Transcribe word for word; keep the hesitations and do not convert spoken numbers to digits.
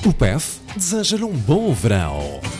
O P E F deseja-lhe um bom verão.